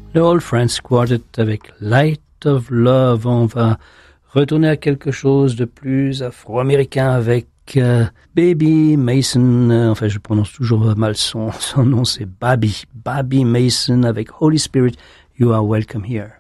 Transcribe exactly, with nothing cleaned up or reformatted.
Le Old Friends Quartet avec Light of Love. On va retourner à quelque chose de plus afro-américain avec euh, Baby Mason. Euh, enfin, je prononce toujours mal son, son nom, c'est Bobby. Bobby Mason avec Holy Spirit, You Are Welcome Here.